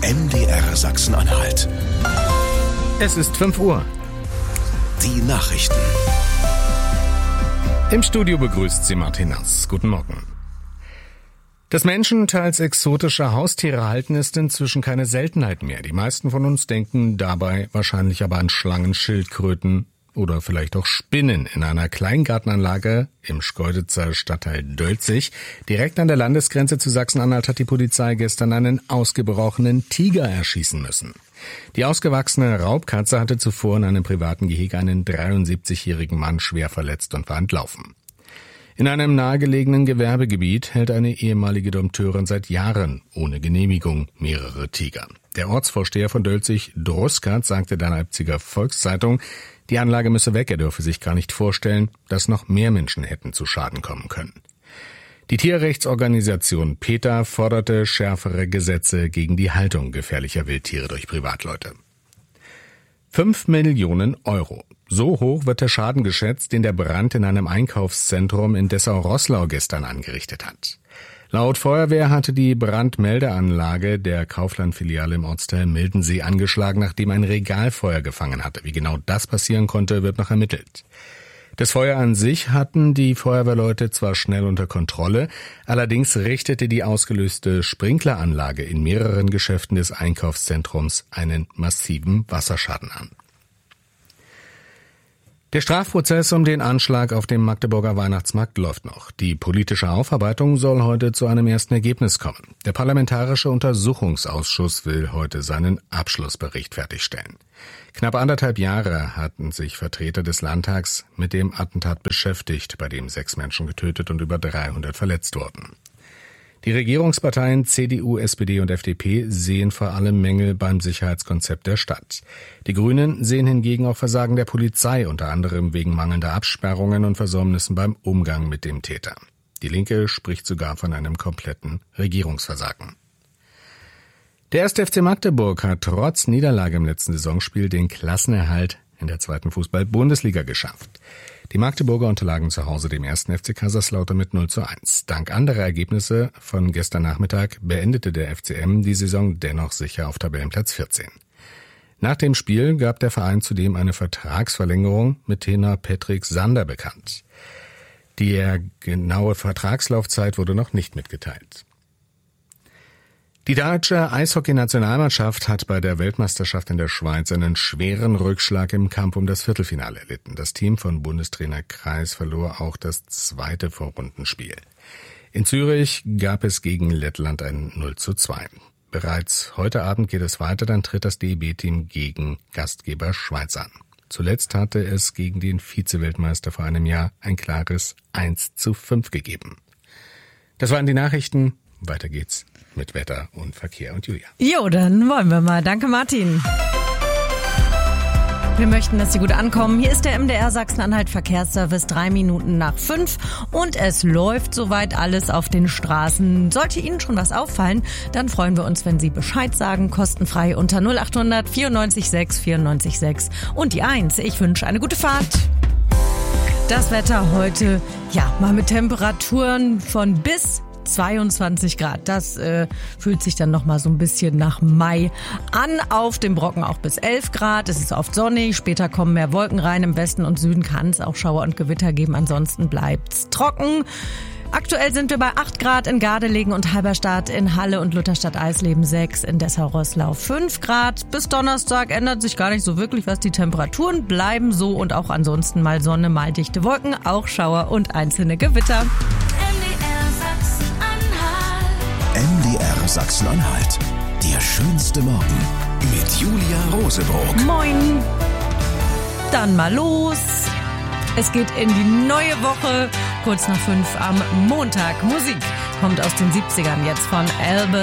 MDR Sachsen-Anhalt. Es ist 5 Uhr. Die Nachrichten. Im Studio begrüßt sie Martin Nass. Guten Morgen. Dass Menschen teils exotische Haustiere halten, ist inzwischen keine Seltenheit mehr. Die meisten von uns denken dabei wahrscheinlich aber an Schlangen, Schildkröten oder vielleicht auch Spinnen. In einer Kleingartenanlage im Schkeuditzer Stadtteil Dölzig, direkt an der Landesgrenze zu Sachsen-Anhalt, hat die Polizei gestern einen ausgebrochenen Tiger erschießen müssen. Die ausgewachsene Raubkatze hatte zuvor in einem privaten Gehege einen 73-jährigen Mann schwer verletzt und war entlaufen. In einem nahegelegenen Gewerbegebiet hält eine ehemalige Dompteurin seit Jahren ohne Genehmigung mehrere Tiger. Der Ortsvorsteher von Dölzig, Druskat, sagte der Leipziger Volkszeitung, die Anlage müsse weg, er dürfe sich gar nicht vorstellen, dass noch mehr Menschen hätten zu Schaden kommen können. Die Tierrechtsorganisation PETA forderte schärfere Gesetze gegen die Haltung gefährlicher Wildtiere durch Privatleute. 5 Millionen Euro. So hoch wird der Schaden geschätzt, den der Brand in einem Einkaufszentrum in Dessau-Roßlau gestern angerichtet hat. Laut Feuerwehr hatte die Brandmeldeanlage der Kaufland-Filiale im Ortsteil Mildensee angeschlagen, nachdem ein Regal Feuer gefangen hatte. Wie genau das passieren konnte, wird noch ermittelt. Das Feuer an sich hatten die Feuerwehrleute zwar schnell unter Kontrolle, allerdings richtete die ausgelöste Sprinkleranlage in mehreren Geschäften des Einkaufszentrums einen massiven Wasserschaden an. Der Strafprozess um den Anschlag auf dem Magdeburger Weihnachtsmarkt läuft noch. Die politische Aufarbeitung soll heute zu einem ersten Ergebnis kommen. Der Parlamentarische Untersuchungsausschuss will heute seinen Abschlussbericht fertigstellen. Knapp 1,5 Jahre hatten sich Vertreter des Landtags mit dem Attentat beschäftigt, bei dem 6 Menschen getötet und über 300 verletzt wurden. Die Regierungsparteien CDU, SPD und FDP sehen vor allem Mängel beim Sicherheitskonzept der Stadt. Die Grünen sehen hingegen auch Versagen der Polizei, unter anderem wegen mangelnder Absperrungen und Versäumnissen beim Umgang mit dem Täter. Die Linke spricht sogar von einem kompletten Regierungsversagen. Der 1. FC Magdeburg hat trotz Niederlage im letzten Saisonspiel den Klassenerhalt in der 2. Fußball-Bundesliga geschafft. Die Magdeburger unterlagen zu Hause dem 1. FC Kaiserslautern mit 0:1. Dank anderer Ergebnisse von gestern Nachmittag beendete der FCM die Saison dennoch sicher auf Tabellenplatz 14. Nach dem Spiel gab der Verein zudem eine Vertragsverlängerung mit Trainer Patrick Sander bekannt. Die genaue Vertragslaufzeit wurde noch nicht mitgeteilt. Die deutsche Eishockey-Nationalmannschaft hat bei der Weltmeisterschaft in der Schweiz einen schweren Rückschlag im Kampf um das Viertelfinale erlitten. Das Team von Bundestrainer Kreis verlor auch das 2. Vorrundenspiel. In Zürich gab es gegen Lettland ein 0:2. Bereits heute Abend geht es weiter, dann tritt das DEB-Team gegen Gastgeber Schweiz an. Zuletzt hatte es gegen den Vize-Weltmeister vor einem Jahr ein klares 1:5 gegeben. Das waren die Nachrichten. Weiter geht's mit Wetter und Verkehr und Julia. Jo, dann wollen wir mal. Danke, Martin. Wir möchten, dass Sie gut ankommen. Hier ist der MDR Sachsen-Anhalt Verkehrsservice 3 Minuten nach 5 und es läuft soweit alles auf den Straßen. Sollte Ihnen schon was auffallen, dann freuen wir uns, wenn Sie Bescheid sagen, kostenfrei unter 0800 94 6 94 6 und die 1. Ich wünsche eine gute Fahrt. Das Wetter heute, ja, mal mit Temperaturen von bis 22 Grad. Das fühlt sich dann nochmal so ein bisschen nach Mai an. Auf dem Brocken auch bis 11 Grad. Es ist oft sonnig. Später kommen mehr Wolken rein. Im Westen und Süden kann es auch Schauer und Gewitter geben. Ansonsten bleibt's trocken. Aktuell sind wir bei 8 Grad in Gardelegen und Halberstadt, in Halle und Lutherstadt-Eisleben 6, in Dessau-Roßlau 5 Grad. Bis Donnerstag ändert sich gar nicht so wirklich was. Die Temperaturen bleiben so und auch ansonsten mal Sonne, mal dichte Wolken, auch Schauer und einzelne Gewitter. MDR Sachsen-Anhalt. Der schönste Morgen mit Julia Rosebroock. Moin. Dann mal los. Es geht in die neue Woche. Kurz nach 5 am Montag. Musik kommt aus den 70ern jetzt von Elvis.